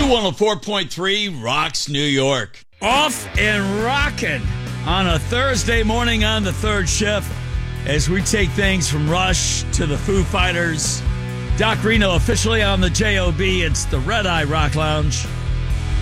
104.3 Rocks New York. Off and rocking on a Thursday morning on the third shift as we take things from Rush to the Foo Fighters. Doc Reno officially on the JOB. It's the Red Eye Rock Lounge.